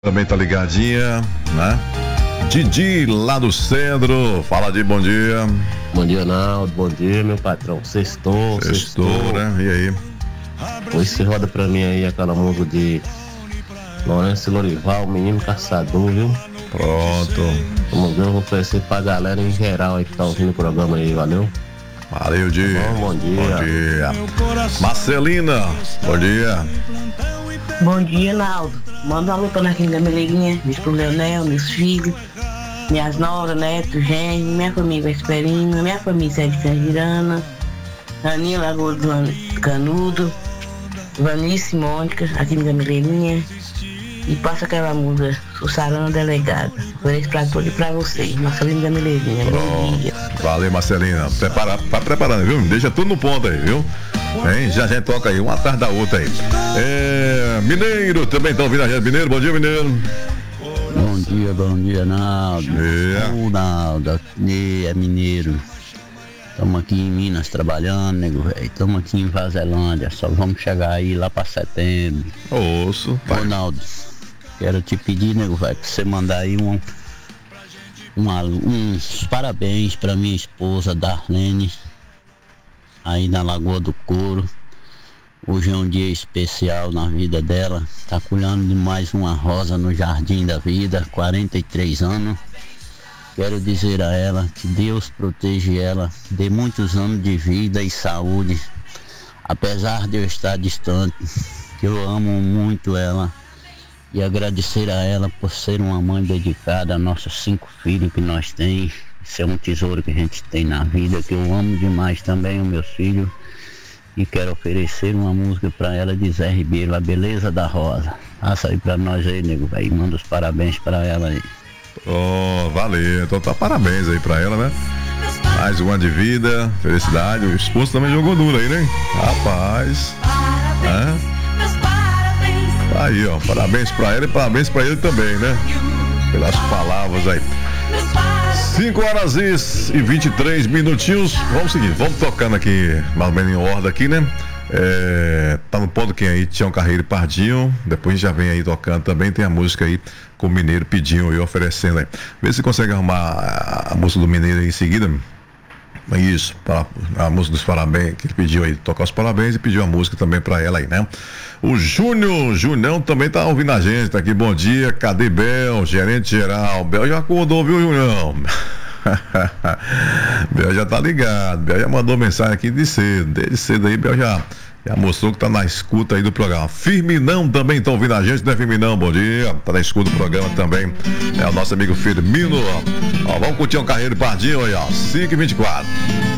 Também tá ligadinha, né? Didi lá do Cedro. Fala, Didi, bom dia. Bom dia, Naldo. Bom dia, meu patrão. Sextou, né? E aí? Hoje você roda pra mim aí aquela música de Lourenço e Lorival, Menino Caçador, viu? Pronto. Vamos ver, eu vou oferecer pra galera em geral aí que tá ouvindo o programa aí, valeu? Valeu, Didi. Bom dia. Bom dia. Marcelina, bom dia. Bom dia, Naldo. Manda uma lupa naquele da Meleguinha, diz pro Leonel, meus filhos, minhas noras, netos, genros, minha família Vesperina, minha família Sede Candirana, Aninha Lagoa do Canudo, Vanice Mônica, aqui da Meleguinha, e passa aquela música, Sussarana Delegada. Ofereço pra todos e pra vocês, Marcelina da Meleguinha. Bom dia. Valeu, Marcelina. Vai preparando, viu? Deixa tudo no ponto aí, viu? Hein? Já a gente toca aí, uma atrás da outra aí. Mineiro, também tá ouvindo a gente. Mineiro, bom dia, Mineiro. Bom dia, Naldo. Ô, Naldo, aqui é Mineiro. Estamos aqui em Minas trabalhando, nego velho. Estamos aqui em Vazelândia. Só vamos chegar aí lá pra setembro. Ouço, pai. Ô, Naldo, quero te pedir, nego velho, pra você mandar aí uns parabéns pra minha esposa, Darlene, aí na Lagoa do Couro. Hoje é um dia especial na vida dela. Tá cuidando de mais uma rosa no Jardim da Vida, 43 anos. Quero dizer a ela que Deus proteja ela, dê muitos anos de vida e saúde. Apesar de eu estar distante, que eu amo muito ela. E agradecer a ela por ser uma mãe dedicada a nossos 5 filhos que nós temos. Isso é um tesouro que a gente tem na vida, que eu amo demais também, os meus filhos. E quero oferecer uma música para ela de Zé Ribeiro, A Beleza da Rosa. Passa aí para nós aí, nego, aí manda os parabéns para ela aí. Oh, valeu. Então tá parabéns aí pra ela, né? Mais um ano de vida, felicidade. O esposo também jogou duro aí, né? Rapaz. Tá aí, ó. Parabéns pra ela e parabéns pra ele também, né? Pelas palavras aí. 5h23 minutinhos. Vamos seguir, vamos tocando aqui, mais ou menos em ordem aqui, né? Tá no ponto quem aí? Tião Carreiro e Pardinho. Depois já vem aí tocando também. Tem a música aí com o Mineiro pedindo e oferecendo aí. Vê se consegue arrumar a música do Mineiro aí em seguida. Isso, a música dos parabéns, que ele pediu aí, tocar os parabéns e pediu a música também pra ela aí, né? O Júnior também tá ouvindo a gente, tá aqui, bom dia, cadê Bel, gerente geral? Bel já acordou, viu, Júnior? Bel já tá ligado, Bel já mandou mensagem aqui desde cedo aí, Bel já mostrou que tá na escuta aí do programa. Firminão também tá ouvindo a gente, né, Firminão? Bom dia, tá na escuta do programa também. É o nosso amigo Firmino, ó. Vamos curtir um Carreiro Pardinho aí, ó, 5h24.